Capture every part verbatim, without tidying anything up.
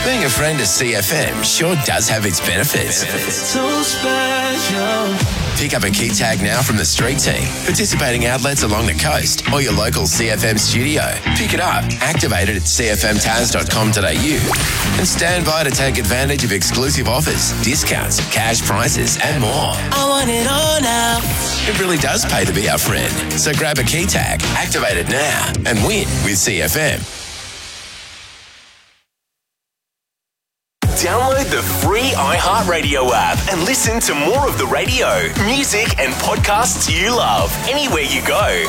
Being a friend of C F M sure does have its benefits. So special. Pick up a key tag now from the street team, participating outlets along the coast, or your local C F M studio. Pick it up, activate it at c f m taz dot com dot a u, and stand by to take advantage of exclusive offers, discounts, cash prizes, and more. I want it all now. It really does pay to be our friend. So grab a key tag, activate it now, and win with C F M. Download the free iHeartRadio app and listen to more of the radio, music and podcasts you love anywhere you go.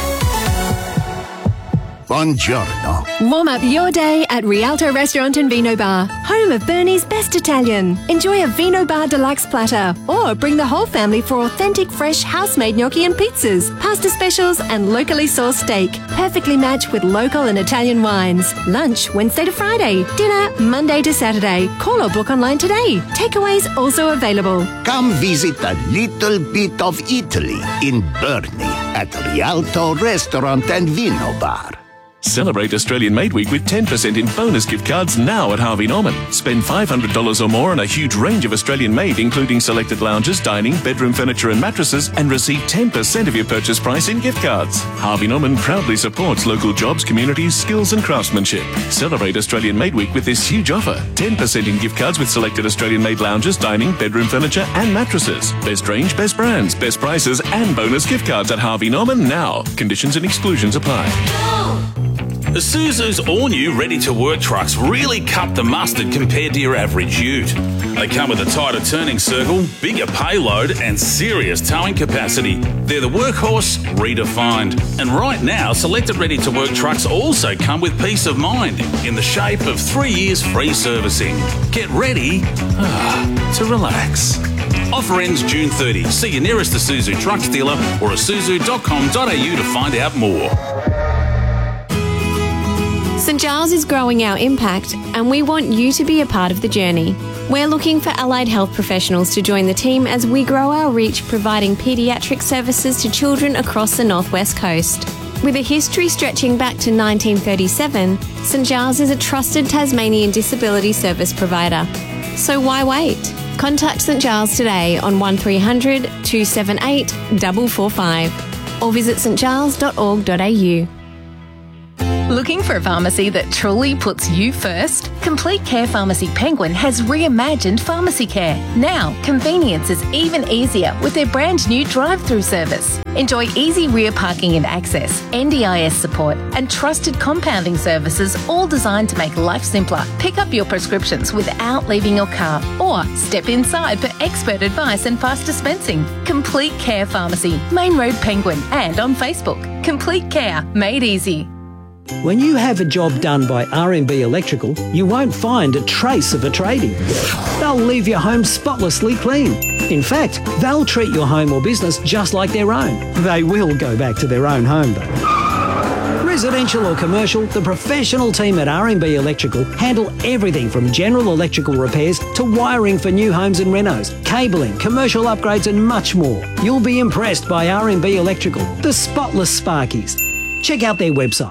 Buongiorno. Warm up your day at Rialto Restaurant and Vino Bar, home of Bernie's best Italian. Enjoy a Vino Bar Deluxe platter or bring the whole family for authentic fresh house-made gnocchi and pizzas, pasta specials and locally sourced steak, perfectly matched with local and Italian wines. Lunch Wednesday to Friday, dinner Monday to Saturday. Call or book online today. Takeaways also available. Come visit a little bit of Italy in Bernie at Rialto Restaurant and Vino Bar. Celebrate Australian Made Week with ten percent in bonus gift cards now at Harvey Norman. Spend five hundred dollars or more on a huge range of Australian made, including selected lounges, dining, bedroom furniture and mattresses, and receive ten percent of your purchase price in gift cards. Harvey Norman proudly supports local jobs, communities, skills and craftsmanship. Celebrate Australian Made Week with this huge offer. ten percent in gift cards with selected Australian made lounges, dining, bedroom furniture and mattresses. Best range, best brands, best prices and bonus gift cards at Harvey Norman now. Conditions and exclusions apply. Isuzu's all-new ready-to-work trucks really cut the mustard compared to your average ute. They come with a tighter turning circle, bigger payload and serious towing capacity. They're the workhorse redefined. And right now, selected ready-to-work trucks also come with peace of mind in the shape of three years free servicing. Get ready ah, to relax. Offer ends June thirtieth. See your nearest Isuzu trucks dealer or isuzu dot com dot a u to find out more. St Giles is growing our impact and we want you to be a part of the journey. We're looking for allied health professionals to join the team as we grow our reach, providing paediatric services to children across the northwest coast. With a history stretching back to nineteen thirty-seven, St Giles is a trusted Tasmanian disability service provider. So why wait? Contact St Giles today on one three hundred, two seven eight, four four five or visit st giles dot org dot a u. Looking for a pharmacy that truly puts you first? Complete Care Pharmacy Penguin has reimagined pharmacy care. Now, convenience is even easier with their brand new drive-through service. Enjoy easy rear parking and access, N D I S support, and trusted compounding services, all designed to make life simpler. Pick up your prescriptions without leaving your car, or step inside for expert advice and fast dispensing. Complete Care Pharmacy, Main Road Penguin, and on Facebook. Complete Care, made easy. When you have a job done by R M B Electrical, you won't find a trace of a tradie. They'll leave your home spotlessly clean. In fact, they'll treat your home or business just like their own. They will go back to their own home though. Residential or commercial, the professional team at R M B Electrical handle everything from general electrical repairs to wiring for new homes and renos, cabling, commercial upgrades and much more. You'll be impressed by R M B Electrical, the spotless Sparkies. Check out their website.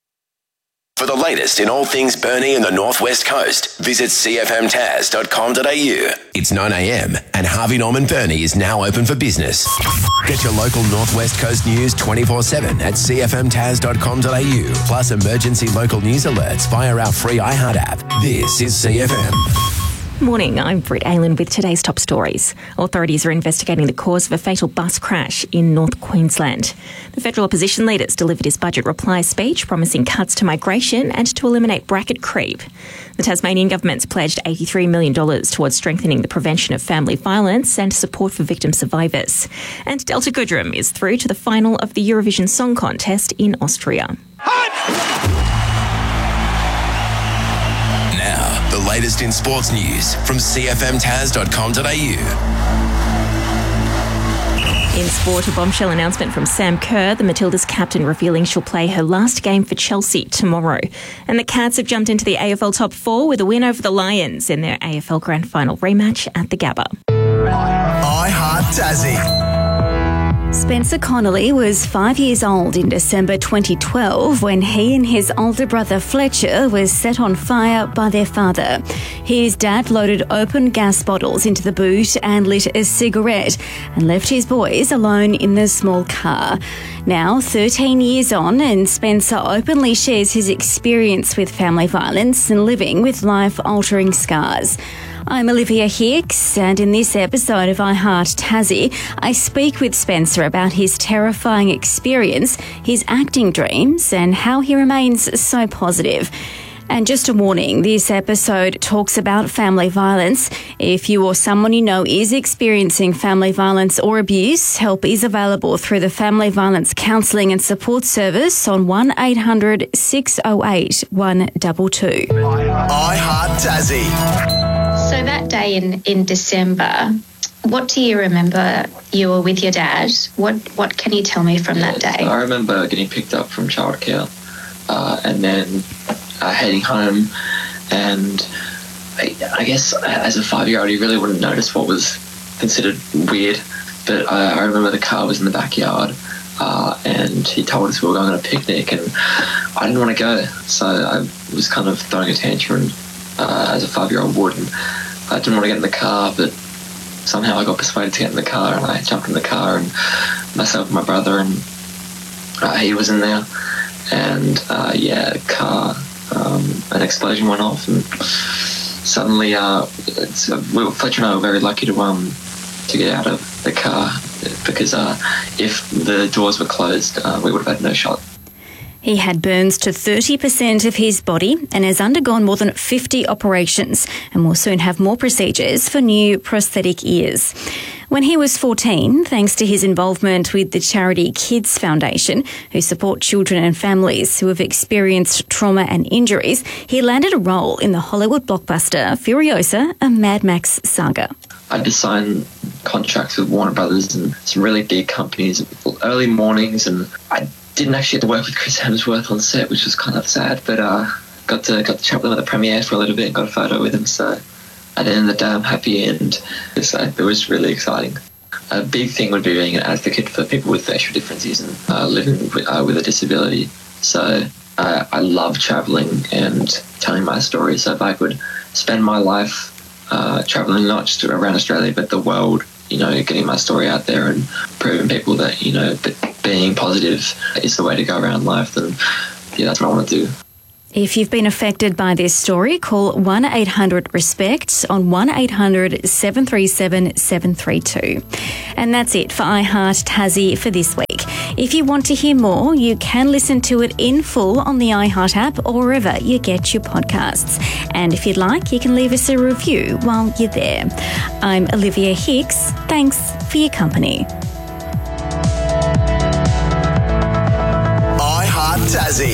For the latest in all things Burnie and the Northwest Coast, visit c f m taz dot com dot a u. It's nine a m and Harvey Norman Burnie is now open for business. Get your local Northwest Coast news twenty-four seven at c f m taz dot com dot a u, plus emergency local news alerts via our free iHeart app. This is C F M. Morning, I'm Britt Aylan with today's top stories. Authorities are investigating the cause of a fatal bus crash in North Queensland. The federal opposition leader's delivered his budget reply speech promising cuts to migration and to eliminate bracket creep. The Tasmanian government's pledged eighty-three million dollars towards strengthening the prevention of family violence and support for victim survivors. And Delta Goodrem is through to the final of the Eurovision Song Contest in Austria. Now, the latest in sports news from c f m taz dot com dot a u. In sport, a bombshell announcement from Sam Kerr, the Matildas captain, revealing she'll play her last game for Chelsea tomorrow. And the Cats have jumped into the A F L top four with a win over the Lions in their A F L Grand Final rematch at the Gabba. iHeart Tassie. Spencer Connolly was five years old in December twenty twelve when he and his older brother Fletcher was set on fire by their father. His dad loaded open gas bottles into the boot and lit a cigarette and left his boys alone in the small car. Now, thirteen years on, and Spencer openly shares his experience with family violence and living with life-altering scars. I'm Olivia Hicks, and in this episode of iHeart Tassie, I speak with Spencer about his terrifying experience, his acting dreams, and how he remains so positive. And just a warning, this episode talks about family violence. If you or someone you know is experiencing family violence or abuse, help is available through the Family Violence Counselling and Support Service on one eight hundred six oh eight one two two. iHeart Tassie. So that day in, in December, what do you remember? You were with your dad. What what can you tell me from yeah, that day? So I remember getting picked up from childcare uh, and then uh, heading home. And I, I guess as a five-year-old, you really wouldn't notice what was considered weird. But I, I remember the car was in the backyard uh, and he told us we were going on a picnic and I didn't want to go. So I was kind of throwing a tantrum uh, as a five-year-old would. And I didn't want to get in the car, but somehow I got persuaded to get in the car, and I jumped in the car, and myself and my brother, and uh, he was in there, and uh, yeah, car, um, an explosion went off, and suddenly, uh, it's, uh, we were, Fletcher and I were very lucky to um to get out of the car because uh, if the doors were closed, uh, we would have had no shot. He had burns to thirty percent of his body and has undergone more than fifty operations and will soon have more procedures for new prosthetic ears. When he was fourteen, thanks to his involvement with the charity Kids Foundation, who support children and families who have experienced trauma and injuries, he landed a role in the Hollywood blockbuster Furiosa, a Mad Max saga. I had to sign contracts with Warner Brothers and some really big companies, early mornings, and I didn't actually get to work with Chris Hemsworth on set, which was kind of sad, but uh, got to got to chat with him at the premiere for a little bit and got a photo with him, so at the end of the day I'm happy, and so it was really exciting. A big thing would be being an advocate for people with facial differences and uh, living with, uh, with a disability. So uh, I love travelling and telling my story, so if I could spend my life uh, travelling not just around Australia but the world, you know, getting my story out there and proving people that, you know, that being positive is the way to go around life, then yeah, that's what I want to do. If you've been affected by this story, call one eight hundred RESPECT on one eight hundred seven three seven seven three two. And that's it for iHeart Tassie for this week. If you want to hear more, you can listen to it in full on the iHeart app or wherever you get your podcasts. And if you'd like, you can leave us a review while you're there. I'm Olivia Hicks. Thanks for your company. iHeart Tassie.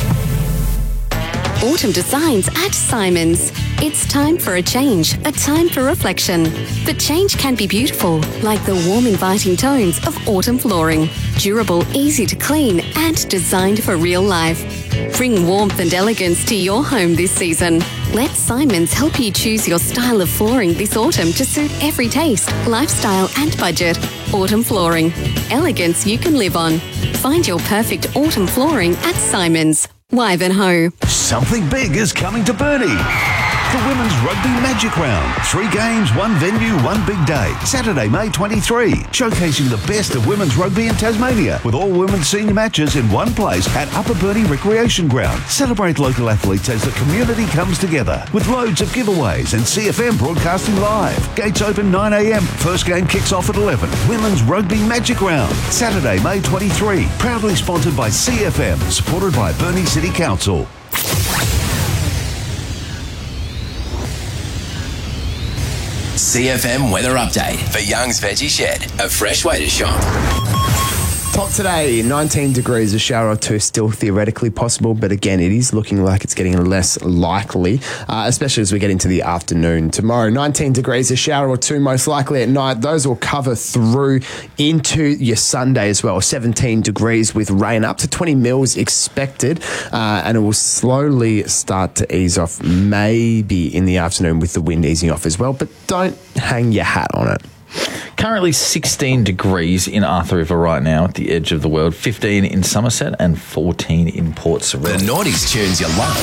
Autumn designs at Simons. It's time for a change, a time for reflection. But change can be beautiful, like the warm, inviting tones of autumn flooring. Durable, easy to clean, and designed for real life. Bring warmth and elegance to your home this season. Let Simons help you choose your style of flooring this autumn to suit every taste, lifestyle, and budget. Autumn flooring. Elegance you can live on. Find your perfect autumn flooring at Simons. Wivenhoe. Something big is coming to Burnie. The Women's Rugby Magic Round. Three games, one venue, one big day. Saturday, May twenty-third. Showcasing the best of women's rugby in Tasmania with all women's senior matches in one place at Upper Burnie Recreation Ground. Celebrate local athletes as the community comes together with loads of giveaways and C F M broadcasting live. Gates open nine a.m. First game kicks off at eleven. Women's Rugby Magic Round. Saturday, May twenty-third. Proudly sponsored by C F M. Supported by Burnie City Council. C F M weather update for Young's Veggie Shed, a fresh way to shop. Top today, nineteen degrees, a shower or two still theoretically possible, but again, it is looking like it's getting less likely, uh, especially as we get into the afternoon. Tomorrow, nineteen degrees, a shower or two most likely at night. Those will cover through into your Sunday as well. seventeen degrees with rain, up to twenty mils expected, uh, and it will slowly start to ease off maybe in the afternoon with the wind easing off as well, but don't hang your hat on it. Currently sixteen degrees in Arthur River right now at the edge of the world, fifteen in Somerset and fourteen in Port Surrey. The noughties tunes you love.